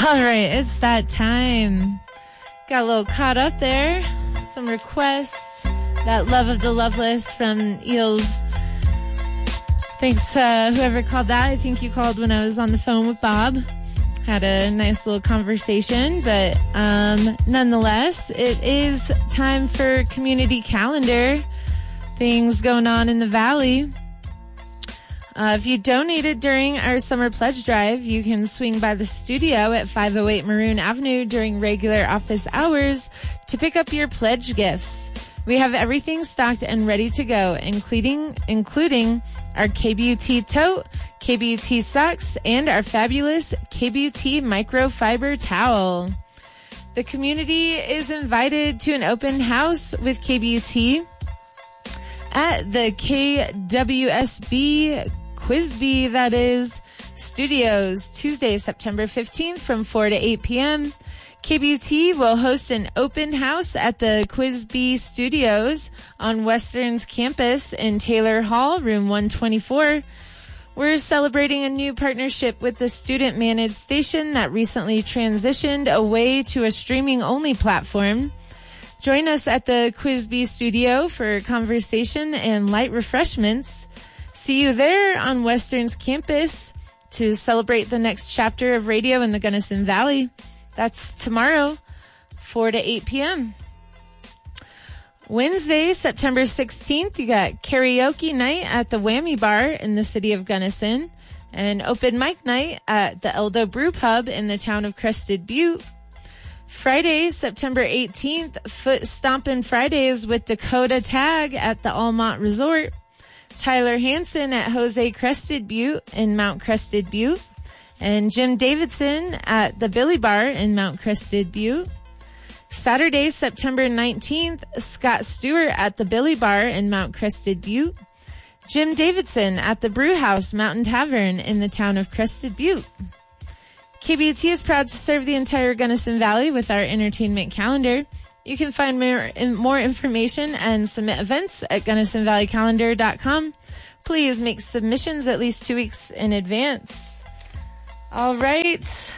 All right, it's that time. Got a little caught up there. Some requests. That Love of the Loveless from Eels. Thanks to whoever called that. I think you called when I was on the phone with Bob. Had a nice little conversation, but nonetheless, it is time for community calendar. Things going on in the Valley. If you donated during our summer pledge drive, you can swing by the studio at 508 Maroon Avenue during regular office hours to pick up your pledge gifts. We have everything stocked and ready to go, including our KBUT tote, KBUT socks, and our fabulous KBUT microfiber towel. The community is invited to an open house with KBUT at the KWSB Quizbee, that is, Studios, Tuesday, September 15th from 4 to 8 p.m. KBUT will host an open house at the Quizbee Studios on Western's campus in Taylor Hall, room 124. We're celebrating a new partnership with the student-managed station that recently transitioned away to a streaming-only platform. Join us at the Quizbee Studio for conversation and light refreshments. See you there on Western's campus to celebrate the next chapter of radio in the Gunnison Valley. That's tomorrow, 4 to 8 p.m. Wednesday, September 16th, you got karaoke night at the Whammy Bar in the city of Gunnison and open mic night at the Eldo Brew Pub in the town of Crested Butte. Friday, September 18th, Foot Stompin' Fridays with Dakota Tag at the Almont Resort. Tyler Hansen at Jose Crested Butte in Mount Crested Butte. And Jim Davidson at the Billy Bar in Mount Crested Butte. Saturday, September 19th, Scott Stewart at the Billy Bar in Mount Crested Butte. Jim Davidson at the Brew House Mountain Tavern in the town of Crested Butte. KBUT is proud to serve the entire Gunnison Valley with our entertainment calendar. You can find more information and submit events at GunnisonValleyCalendar.com. Please make submissions at least 2 weeks in advance. All right.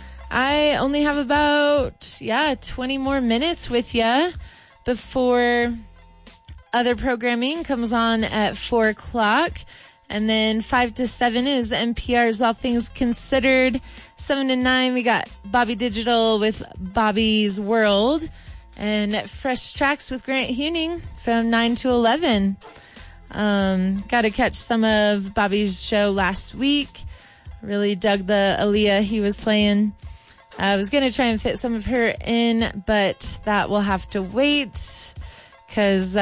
I only have about, 20 more minutes with you before other programming comes on at 4 o'clock. And then 5 to 7 is NPR's All Things Considered. 7 to 9, we got Bobby Digital with Bobby's World. And Fresh Tracks with Grant Huning from 9 to 11. Got to catch some of Bobby's show last week. Really dug the Aaliyah he was playing. I was going to try and fit some of her in, but that will have to wait. Because,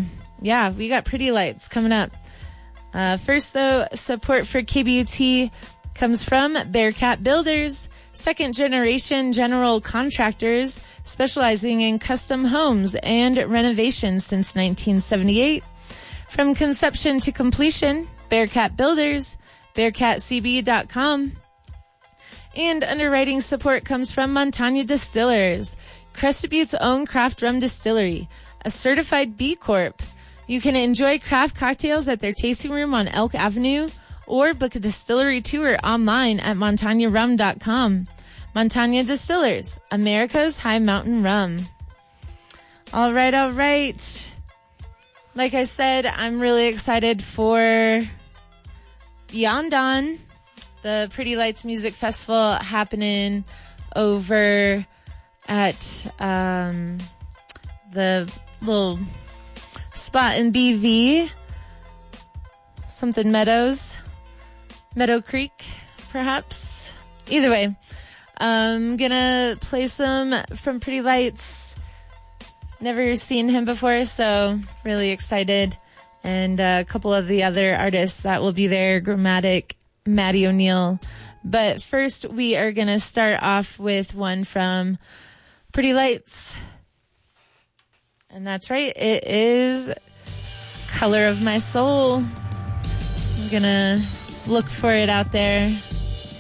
we got Pretty Lights coming up. First, though, support for KBUT comes from Bearcat Builders, second-generation general contractors specializing in custom homes and renovations since 1978. From conception to completion, Bearcat Builders, BearcatCB.com. And underwriting support comes from Montagna Distillers, Crested Butte's own craft rum distillery, a certified B Corp. You can enjoy craft cocktails at their tasting room on Elk Avenue or book a distillery tour online at MontagnaRum.com. Montagna Distillers, America's High Mountain Rum. All right. Like I said, I'm really excited for Yondan, the Pretty Lights Music Festival happening over at the little spot in BV, something Meadows, Meadow Creek, perhaps. Either way, I'm gonna play some from Pretty Lights. Never seen him before, so really excited. And a couple of the other artists that will be there, Grammatic, Maddie O'Neill. But first, we are gonna start off with one from Pretty Lights. And that's right, it is Color of My Soul. I'm gonna look for it out there.